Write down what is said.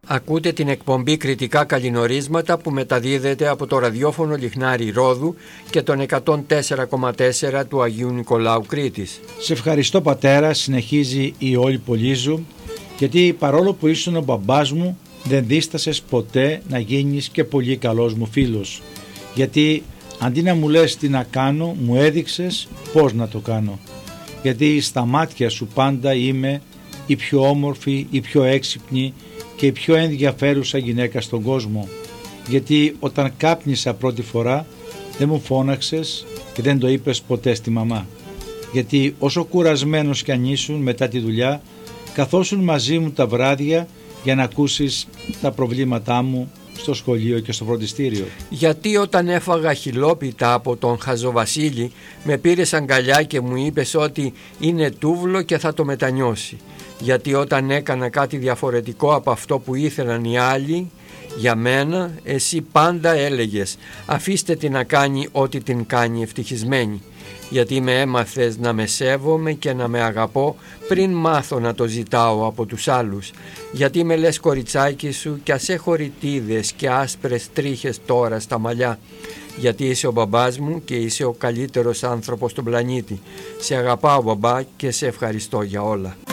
Ακούτε την εκπομπή Κριτικά Καλλινορίσματα που μεταδίδεται από το ραδιόφωνο Λιχνάρι Ρόδου και τον 104,4 του Αγίου Νικολάου Κρήτης. Σε ευχαριστώ πατέρα, συνεχίζει η Όλη Πολύζου, γιατί παρόλο που ήσουν ο μπαμπάς μου δεν δίστασες ποτέ να γίνεις και πολύ καλός μου φίλος. Γιατί αντί να μου λες τι να κάνω, μου έδειξες πώς να το κάνω. Γιατί στα μάτια σου πάντα είμαι η πιο όμορφη, η πιο έξυπνη και η πιο ενδιαφέρουσα γυναίκα στον κόσμο. Γιατί όταν κάπνισα πρώτη φορά δεν μου φώναξες και δεν το είπες ποτέ στη μαμά. Γιατί όσο κουρασμένος κι αν ήσουν μετά τη δουλειά, καθόσουν μαζί μου τα βράδια για να ακούσεις τα προβλήματά μου στο σχολείο και στο φροντιστήριο. Γιατί όταν έφαγα χιλόπιτα από τον Χαζοβασίλη με πήρες αγκαλιά και μου είπες ότι είναι τούβλο και θα το μετανιώσει. Γιατί όταν έκανα κάτι διαφορετικό από αυτό που ήθελαν οι άλλοι για μένα, εσύ πάντα έλεγες αφήστε την να κάνει ό,τι την κάνει ευτυχισμένη. Γιατί με έμαθες να με σέβομαι και να με αγαπώ πριν μάθω να το ζητάω από τους άλλους. Γιατί με λες κοριτσάκι σου κι ας έχω ρητίδες και άσπρες τρίχες τώρα στα μαλλιά. Γιατί είσαι ο μπαμπάς μου και είσαι ο καλύτερος άνθρωπος στον πλανήτη. Σε αγαπάω μπαμπά και σε ευχαριστώ για όλα.